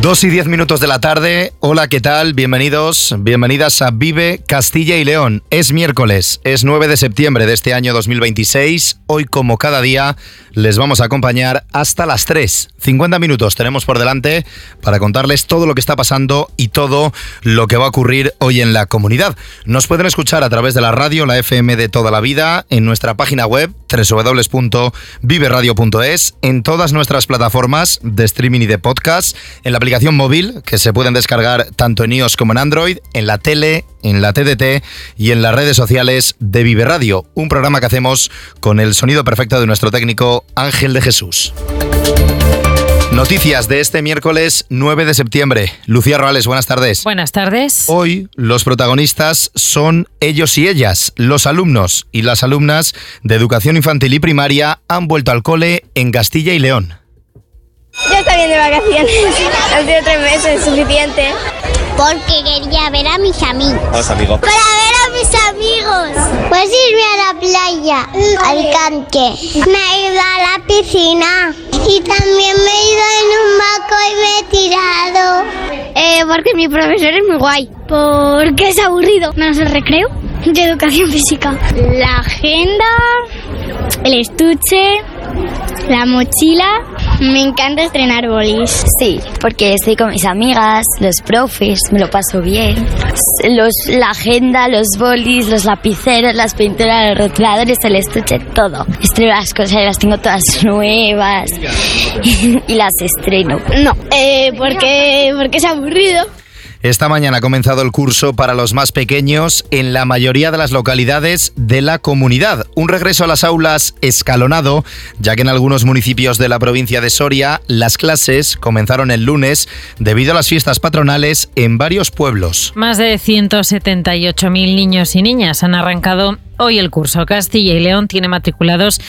2:10 de la tarde. Hola, ¿qué tal? Bienvenidos, bienvenidas a Vive Castilla y León. Es miércoles, es 9 de septiembre de este año 2026. Hoy, como cada día, les vamos a acompañar hasta las 3. 50 minutos tenemos por delante para contarles todo lo que está pasando y todo lo que va a ocurrir hoy en la comunidad. Nos pueden escuchar a través de la radio, la FM de toda la vida, en nuestra página web www.viveradio.es, en todas nuestras plataformas de streaming y de podcast, en la aplicación móvil que se pueden descargar tanto en iOS como en Android, en la tele, en la TDT y en las redes sociales de Vive Radio, un programa que hacemos con el sonido perfecto de nuestro técnico Ángel de Jesús. Noticias de este miércoles 9 de septiembre. Lucía Roales, buenas tardes. Buenas tardes. Hoy los protagonistas son ellos y ellas. Los alumnos y las alumnas de educación infantil y primaria han vuelto al cole en Castilla y León. Ya está bien de vacaciones. Han sido 3 meses, suficiente. Porque quería ver a mis amigos. ¿A los amigos? Para ver a mis amigos. Pues irme a la playa, al Alicante. Me he ido a la piscina. Y también me he ido en un banco y me he tirado. Porque mi profesor es muy guay. Porque es aburrido. Menos el recreo de educación física. La agenda, el estuche, la mochila. Me encanta estrenar bolis. Sí, porque estoy con mis amigas, los profes, me lo paso bien. La agenda, los bolis, los lapiceros, las pinturas, los rotuladores, el estuche, todo. Estreno las cosas, las tengo todas nuevas y las estreno. No, porque es aburrido. Esta mañana ha comenzado el curso para los más pequeños en la mayoría de las localidades de la comunidad. Un regreso a las aulas escalonado, ya que en algunos municipios de la provincia de Soria las clases comenzaron el lunes debido a las fiestas patronales en varios pueblos. Más de 178.000 niños y niñas han arrancado hoy el curso. Castilla y León tiene matriculados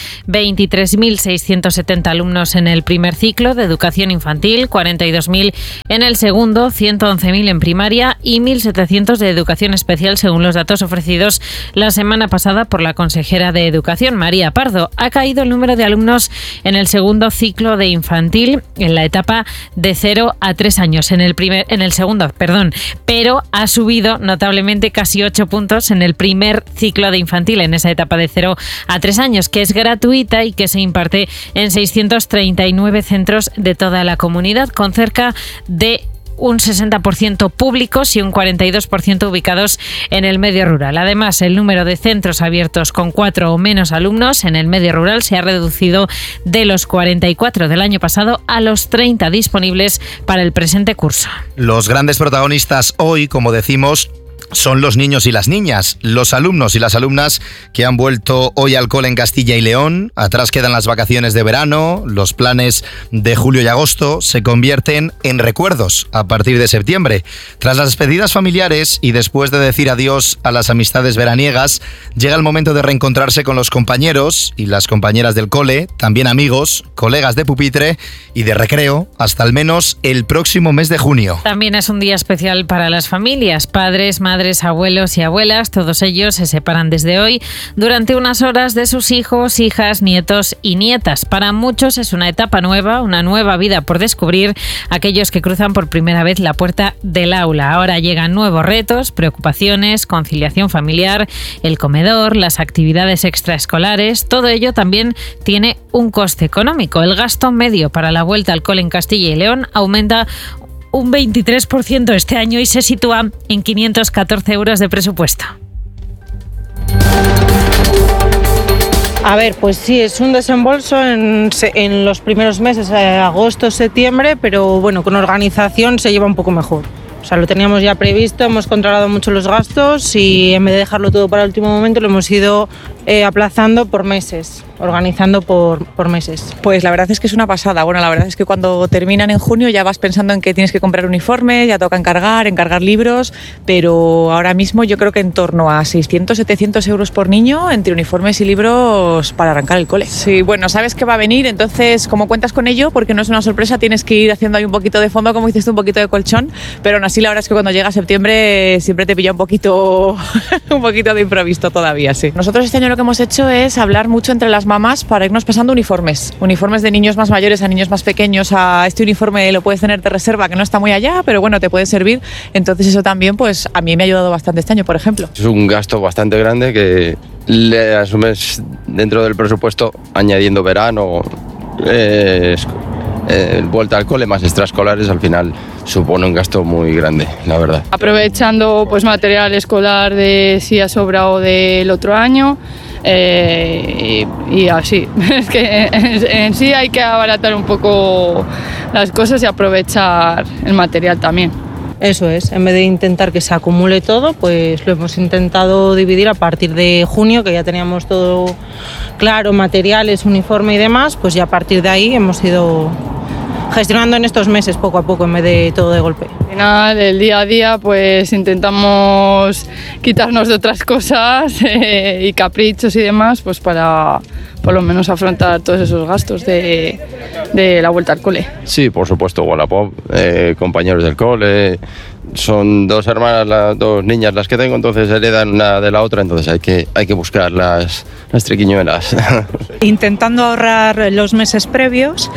23.670 alumnos en el primer ciclo de educación infantil, 42.000 en el segundo, 111.000 en primaria y 1.700 de educación especial, según los datos ofrecidos la semana pasada por la consejera de Educación, María Pardo. Ha caído el número de alumnos en el segundo ciclo de infantil en la etapa de 0 a 3 años, en el segundo, pero ha subido notablemente casi 8 puntos en el primer ciclo de infantil, en esa etapa de 0 a 3 años, que es gratuita y que se imparte en 639 centros de toda la comunidad, con cerca de un 60% públicos y un 42% ubicados en el medio rural. Además, el número de centros abiertos con 4 o menos alumnos en el medio rural se ha reducido de los 44 del año pasado a los 30 disponibles para el presente curso. Los grandes protagonistas hoy, como decimos, son los niños y las niñas, los alumnos y las alumnas que han vuelto hoy al cole en Castilla y León. Atrás quedan las vacaciones de verano, los planes de julio y agosto se convierten en recuerdos a partir de septiembre. Tras las despedidas familiares y después de decir adiós a las amistades veraniegas, llega el momento de reencontrarse con los compañeros y las compañeras del cole, también amigos, colegas de pupitre y de recreo, hasta al menos el próximo mes de junio. También es un día especial para las familias, padres, madres, abuelos y abuelas. Todos ellos se separan desde hoy durante unas horas de sus hijos, hijas, nietos y nietas. Para muchos es una etapa nueva, una nueva vida por descubrir, aquellos que cruzan por primera vez la puerta del aula. Ahora llegan nuevos retos, preocupaciones, conciliación familiar, el comedor, las actividades extraescolares. Todo ello también tiene un coste económico. El gasto medio para la vuelta al cole en Castilla y León aumenta un 23% este año y se sitúa en 514 euros de presupuesto. A ver, pues sí, es un desembolso en los primeros meses, agosto, septiembre, pero bueno, con organización se lleva un poco mejor. O sea, lo teníamos ya previsto, hemos controlado mucho los gastos y en vez de dejarlo todo para el último momento lo hemos ido aplazando por meses, organizando por meses. Pues la verdad es que es una pasada. Bueno, la verdad es que cuando terminan en junio ya vas pensando en que tienes que comprar uniformes, ya toca encargar libros, pero ahora mismo yo creo que en torno a 600-700 euros por niño entre uniformes y libros para arrancar el cole. Sí, bueno, sabes que va a venir, entonces como cuentas con ello, porque no es una sorpresa, tienes que ir haciendo ahí un poquito de fondo, como dices tú, un poquito de colchón, pero aún así la verdad es que cuando llega septiembre siempre te pilla un poquito de improviso todavía, sí. Nosotros este año lo que hemos hecho es hablar mucho entre las mamás para irnos pasando uniformes de niños más mayores a niños más pequeños. A este uniforme lo puedes tener de reserva, que no está muy allá, pero bueno, te puede servir. Entonces eso también, pues a mí me ha ayudado bastante este año, por ejemplo. Es un gasto bastante grande que le asumes dentro del presupuesto, añadiendo verano, vuelta al cole más extraescolares, al final supone un gasto muy grande, la verdad. Aprovechando pues material escolar de si ha sobrado del otro año y así. Es que en sí hay que abaratar un poco las cosas y aprovechar el material también. Eso es, en vez de intentar que se acumule todo, pues lo hemos intentado dividir a partir de junio, que ya teníamos todo claro, materiales, uniforme y demás, pues ya a partir de ahí hemos ido gestionando en estos meses poco a poco en vez de todo de golpe. Al final, el día a día, pues intentamos quitarnos de otras cosas y caprichos y demás, pues para por lo menos afrontar todos esos gastos de la vuelta al cole. Sí, por supuesto, Wallapop, compañeros del cole. Son dos hermanas, dos niñas las que tengo, entonces heredan una de la otra, entonces hay que buscar las triquiñuelas. Intentando ahorrar los meses previos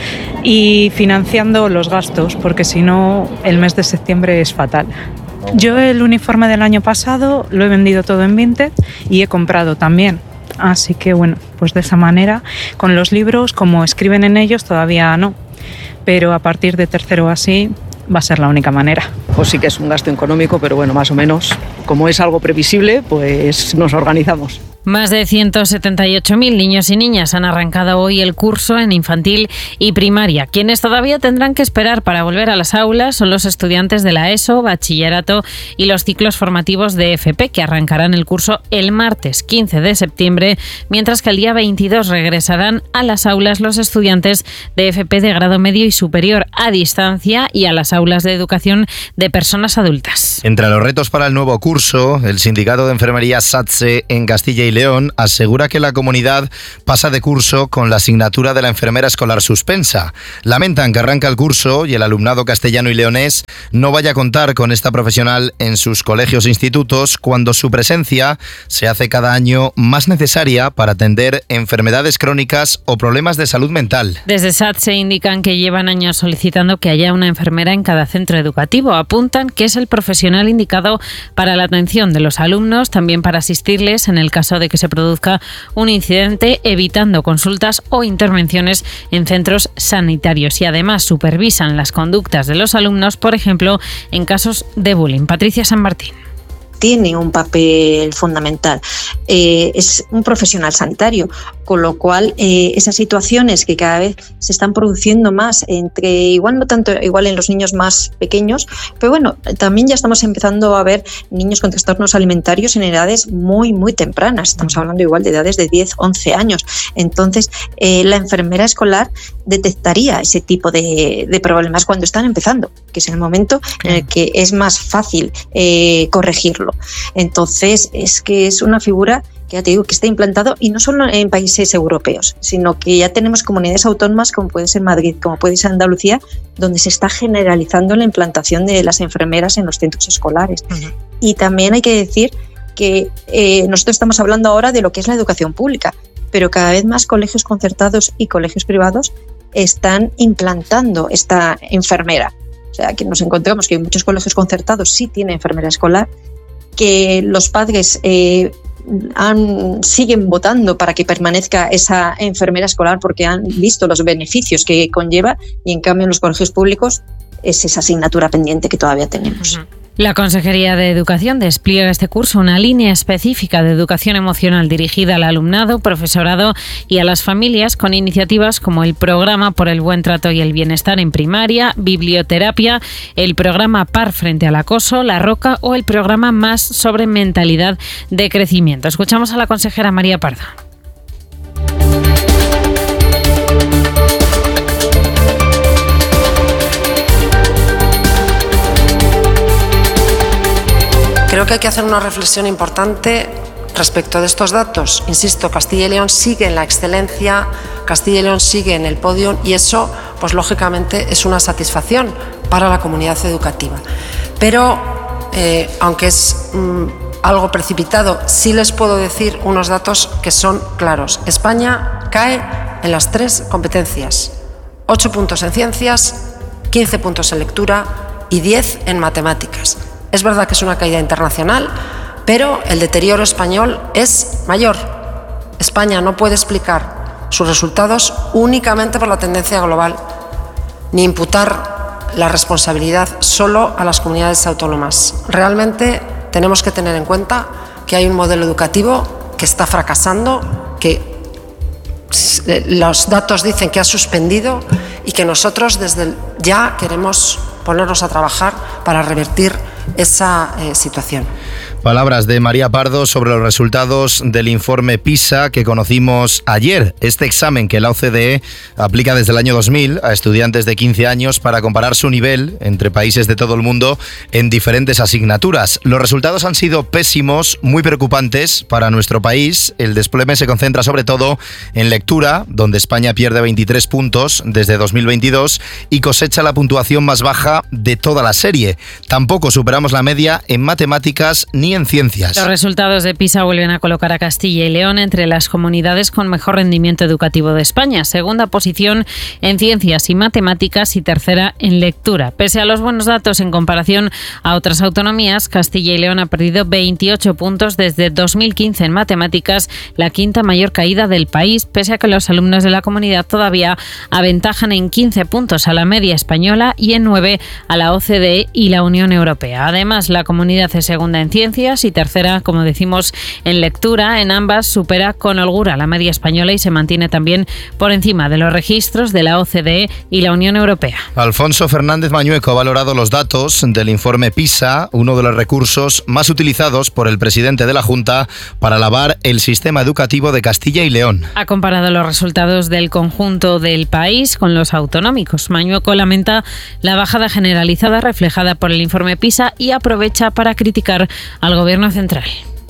y financiando los gastos, porque si no el mes de septiembre es fatal. Yo el uniforme del año pasado lo he vendido todo en Vinted y he comprado también. Así que bueno, pues de esa manera, con los libros, como escriben en ellos, todavía no. Pero a partir de tercero así va a ser la única manera. Pues sí que es un gasto económico, pero bueno, más o menos, como es algo previsible, pues nos organizamos. Más de 178.000 niños y niñas han arrancado hoy el curso en infantil y primaria. Quienes todavía tendrán que esperar para volver a las aulas son los estudiantes de la ESO, bachillerato y los ciclos formativos de FP, que arrancarán el curso el martes 15 de septiembre, mientras que el día 22 regresarán a las aulas los estudiantes de FP de grado medio y superior a distancia y a las aulas de educación de personas adultas. Entre los retos para el nuevo curso, el sindicato de enfermería SATSE en Castilla y León asegura que la comunidad pasa de curso con la asignatura de la enfermera escolar suspensa. Lamentan que arranca el curso y el alumnado castellano y leonés no vaya a contar con esta profesional en sus colegios e institutos cuando su presencia se hace cada año más necesaria para atender enfermedades crónicas o problemas de salud mental. Desde SATSE indican que llevan años solicitando que haya una enfermera en cada centro educativo. Apuntan que es el profesional indicado para la atención de los alumnos, también para asistirles en el caso de que se produzca un incidente, evitando consultas o intervenciones en centros sanitarios, y además supervisan las conductas de los alumnos, por ejemplo, en casos de bullying. Patricia San Martín. Tiene un papel fundamental. Es un profesional sanitario, con lo cual esas situaciones que cada vez se están produciendo más, igual no tanto igual en los niños más pequeños, pero bueno, también ya estamos empezando a ver niños con trastornos alimentarios en edades muy, muy tempranas. Estamos hablando igual de edades de 10, 11 años. Entonces, la enfermera escolar detectaría ese tipo de problemas cuando están empezando, que es el momento en el que es más fácil corregirlo. Entonces, es que es una figura que ya te digo que está implantado, y no solo en países europeos, sino que ya tenemos comunidades autónomas como puede ser Madrid, como puede ser Andalucía, donde se está generalizando la implantación de las enfermeras en los centros escolares. Uh-huh. Y también hay que decir que nosotros estamos hablando ahora de lo que es la educación pública, pero cada vez más colegios concertados y colegios privados están implantando esta enfermera. O sea, que nos encontramos que muchos colegios concertados sí tienen enfermera escolar, que los padres siguen votando para que permanezca esa enfermera escolar porque han visto los beneficios que conlleva, y en cambio en los colegios públicos es esa asignatura pendiente que todavía tenemos. Uh-huh. La Consejería de Educación despliega este curso una línea específica de educación emocional dirigida al alumnado, profesorado y a las familias, con iniciativas como el Programa por el Buen Trato y el Bienestar en Primaria, Biblioterapia, el Programa PAR frente al acoso, La Roca o el Programa Más sobre mentalidad de crecimiento. Escuchamos a la consejera María Pardo. Creo que hay que hacer una reflexión importante respecto de estos datos. Insisto, Castilla y León sigue en la excelencia, Castilla y León sigue en el podio, y eso, pues lógicamente, es una satisfacción para la comunidad educativa. Pero, aunque es algo precipitado. Sí les puedo decir unos datos que son claros. España cae en las 3 competencias. 8 puntos en ciencias, 15 puntos en lectura y 10 en matemáticas. Es verdad que es una caída internacional, pero el deterioro español es mayor. España no puede explicar sus resultados únicamente por la tendencia global, ni imputar la responsabilidad solo a las comunidades autónomas. Realmente tenemos que tener en cuenta que hay un modelo educativo que está fracasando, que los datos dicen que ha suspendido y que nosotros desde ya queremos ponernos a trabajar para revertir esa situación. Palabras de María Pardo sobre los resultados del informe PISA que conocimos ayer. Este examen que la OCDE aplica desde el año 2000 a estudiantes de 15 años para comparar su nivel entre países de todo el mundo en diferentes asignaturas. Los resultados han sido pésimos, muy preocupantes para nuestro país. El desplome se concentra sobre todo en lectura, donde España pierde 23 puntos desde 2022 y cosecha la puntuación más baja de toda la serie. Tampoco superamos la media en matemáticas ni en ciencias. Los resultados de PISA vuelven a colocar a Castilla y León entre las comunidades con mejor rendimiento educativo de España. Segunda posición en ciencias y matemáticas y tercera en lectura. Pese a los buenos datos en comparación a otras autonomías, Castilla y León ha perdido 28 puntos desde 2015 en matemáticas, la quinta mayor caída del país, pese a que los alumnos de la comunidad todavía aventajan en 15 puntos a la media española y en 9 a la OCDE y la Unión Europea. Además, la comunidad es segunda en ciencias y tercera, como decimos, en lectura. En ambas supera con holgura la media española y se mantiene también por encima de los registros de la OCDE y la Unión Europea. Alfonso Fernández Mañueco ha valorado los datos del informe PISA, uno de los recursos más utilizados por el presidente de la Junta para alabar el sistema educativo de Castilla y León. Ha comparado los resultados del conjunto del país con los autonómicos. Mañueco lamenta la bajada generalizada reflejada por el informe PISA y aprovecha para criticar al Gobierno central.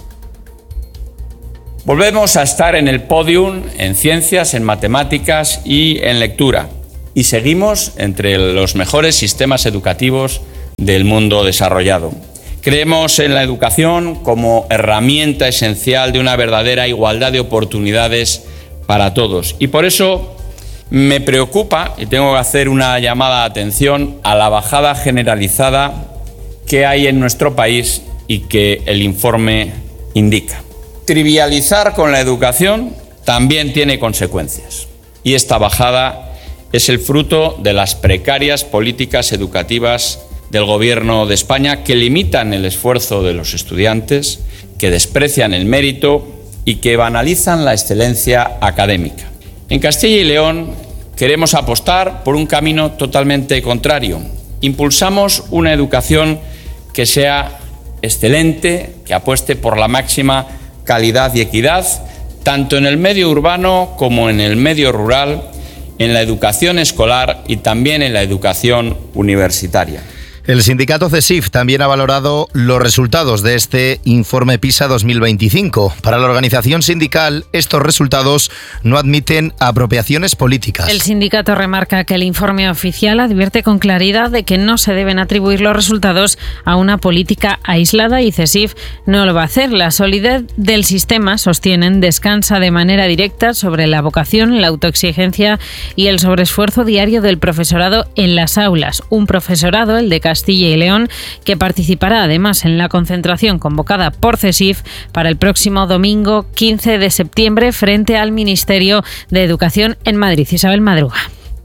Volvemos a estar en el podium en ciencias, en matemáticas y en lectura. Y seguimos entre los mejores sistemas educativos del mundo desarrollado. Creemos en la educación como herramienta esencial de una verdadera igualdad de oportunidades para todos. Y por eso me preocupa, y tengo que hacer una llamada de atención a la bajada generalizada que hay en nuestro país y que el informe indica. Trivializar con la educación también tiene consecuencias. Y esta bajada es el fruto de las precarias políticas educativas del Gobierno de España que limitan el esfuerzo de los estudiantes, que desprecian el mérito y que banalizan la excelencia académica. En Castilla y León queremos apostar por un camino totalmente contrario. Impulsamos una educación que sea excelente, que apueste por la máxima calidad y equidad, tanto en el medio urbano como en el medio rural, en la educación escolar y también en la educación universitaria. El sindicato CESIF también ha valorado los resultados de este informe PISA 2025. Para la organización sindical, estos resultados no admiten apropiaciones políticas. El sindicato remarca que el informe oficial advierte con claridad de que no se deben atribuir los resultados a una política aislada y CESIF no lo va a hacer. La solidez del sistema, sostienen, descansa de manera directa sobre la vocación, la autoexigencia y el sobreesfuerzo diario del profesorado en las aulas. Un profesorado, el de Castilla y León, que participará además en la concentración convocada por CESIF para el próximo domingo 15 de septiembre frente al Ministerio de Educación en Madrid. Isabel Madruga.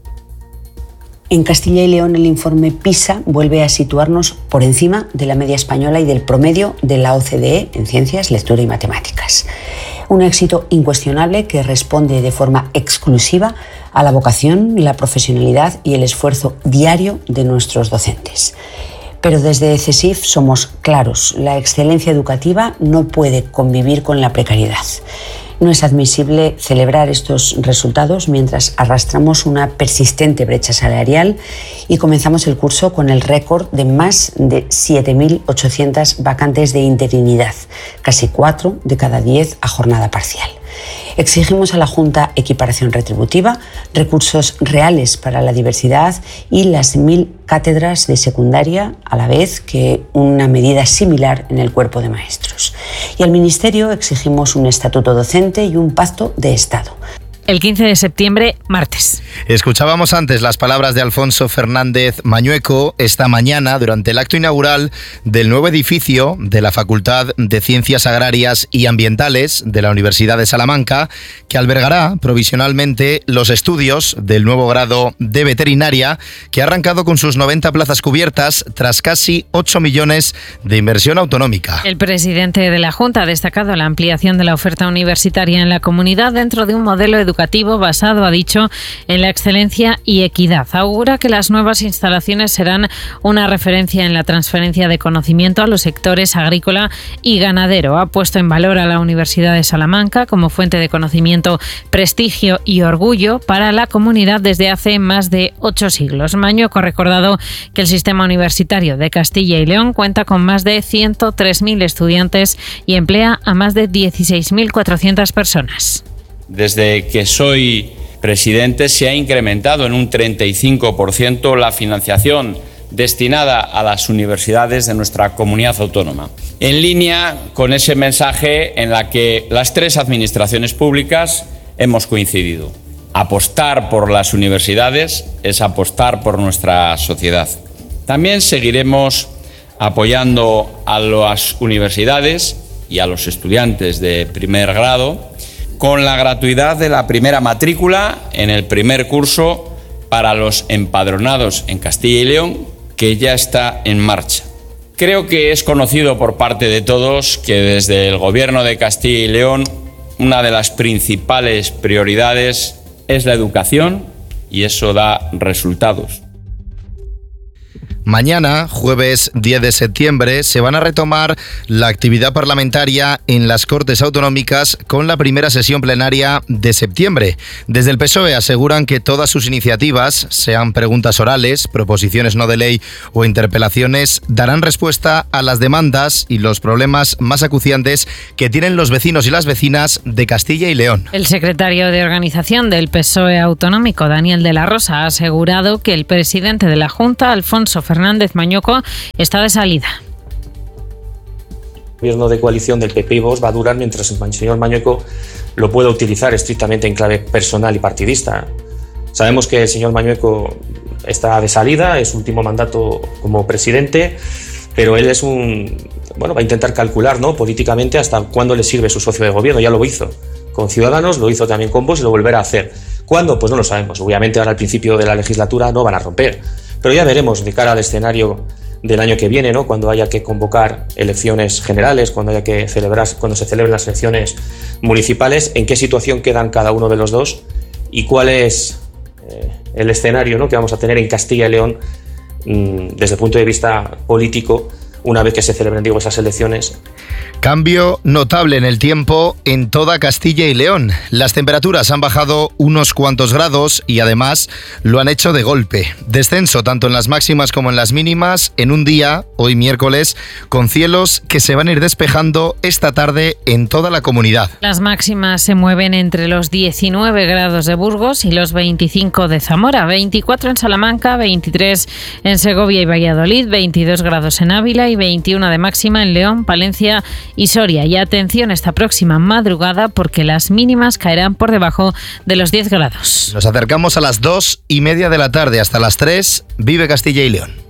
En Castilla y León el informe PISA vuelve a situarnos por encima de la media española y del promedio de la OCDE en ciencias, lectura y matemáticas. Un éxito incuestionable que responde de forma exclusiva a la vocación, la profesionalidad y el esfuerzo diario de nuestros docentes. Pero desde CESIF somos claros, la excelencia educativa no puede convivir con la precariedad. No es admisible celebrar estos resultados mientras arrastramos una persistente brecha salarial y comenzamos el curso con el récord de más de 7.800 vacantes de interinidad, casi 4 de cada 10 a jornada parcial. Exigimos a la Junta equiparación retributiva, recursos reales para la diversidad y las 1.000 cátedras de secundaria, a la vez que una medida similar en el cuerpo de maestros. Y al Ministerio exigimos un estatuto docente y un pacto de Estado. El 15 de septiembre, martes. Escuchábamos antes las palabras de Alfonso Fernández Mañueco esta mañana durante el acto inaugural del nuevo edificio de la Facultad de Ciencias Agrarias y Ambientales de la Universidad de Salamanca, que albergará provisionalmente los estudios del nuevo grado de veterinaria, que ha arrancado con sus 90 plazas cubiertas tras casi 8 millones de inversión autonómica. El presidente de la Junta ha destacado la ampliación de la oferta universitaria en la comunidad dentro de un modelo educativo basado, ha dicho, en la excelencia y equidad. Augura que las nuevas instalaciones serán una referencia en la transferencia de conocimiento a los sectores agrícola y ganadero. Ha puesto en valor a la Universidad de Salamanca como fuente de conocimiento, prestigio y orgullo para la comunidad desde hace más de 8 siglos. Mañueco ha recordado que el sistema universitario de Castilla y León cuenta con más de 103.000 estudiantes y emplea a más de 16.400 personas. Desde que soy presidente se ha incrementado en un 35% la financiación destinada a las universidades de nuestra comunidad autónoma, en línea con ese mensaje en la que las 3 administraciones públicas hemos coincidido. Apostar por las universidades es apostar por nuestra sociedad. También seguiremos apoyando a las universidades y a los estudiantes de primer grado con la gratuidad de la primera matrícula en el primer curso para los empadronados en Castilla y León, que ya está en marcha. Creo que es conocido por parte de todos que desde el Gobierno de Castilla y León una de las principales prioridades es la educación y eso da resultados. Mañana, jueves 10 de septiembre, se van a retomar la actividad parlamentaria en las Cortes Autonómicas con la primera sesión plenaria de septiembre. Desde el PSOE aseguran que todas sus iniciativas, sean preguntas orales, proposiciones no de ley o interpelaciones, darán respuesta a las demandas y los problemas más acuciantes que tienen los vecinos y las vecinas de Castilla y León. El secretario de organización del PSOE autonómico, Daniel de la Rosa, ha asegurado que el presidente de la Junta, Alfonso Fernández Mañueco, está de salida. El gobierno de coalición del PP y Vox va a durar mientras el señor Mañueco lo pueda utilizar estrictamente en clave personal y partidista. Sabemos que el señor Mañueco está de salida, es su último mandato como presidente, pero él va a intentar calcular, ¿no?, políticamente hasta cuándo le sirve su socio de gobierno. Ya lo hizo con Ciudadanos, lo hizo también con Vox y lo volverá a hacer. ¿Cuándo? Pues no lo sabemos. Obviamente ahora al principio de la legislatura no van a romper. Pero ya veremos de cara al escenario del año que viene, ¿no?, cuando haya que convocar elecciones generales, cuando se celebren las elecciones municipales, en qué situación quedan cada uno de los dos y cuál es el escenario, ¿no?, que vamos a tener en Castilla y León desde el punto de vista político una vez que se celebren, esas elecciones. Cambio notable en el tiempo en toda Castilla y León. Las temperaturas han bajado unos cuantos grados y además lo han hecho de golpe. Descenso tanto en las máximas como en las mínimas en un día, hoy miércoles, con cielos que se van a ir despejando esta tarde en toda la comunidad. Las máximas se mueven entre los 19 grados de Burgos y los 25 de Zamora, 24 en Salamanca, 23 en Segovia y Valladolid, 22 grados en Ávila y 21 de máxima en León, Palencia y Soria. Y atención esta próxima madrugada porque las mínimas caerán por debajo de los 10 grados. Nos acercamos a las 2:30 de la tarde. Hasta las 3, vive Castilla y León.